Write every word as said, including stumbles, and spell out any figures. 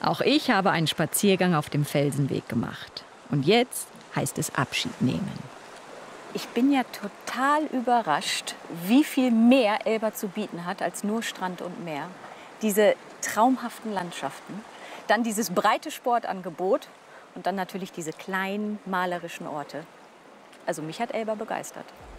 Auch ich habe einen Spaziergang auf dem Felsenweg gemacht. Und jetzt heißt es Abschied nehmen. Ich bin ja total überrascht, wie viel mehr Elba zu bieten hat als nur Strand und Meer. Diese traumhaften Landschaften, dann dieses breite Sportangebot und dann natürlich diese kleinen malerischen Orte. Also mich hat Elba begeistert.